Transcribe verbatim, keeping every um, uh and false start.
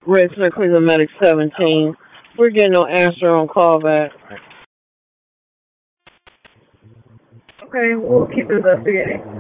Red Center Cleveland Medic seventeen. We're getting no answer on callback. Okay, we'll keep investigating.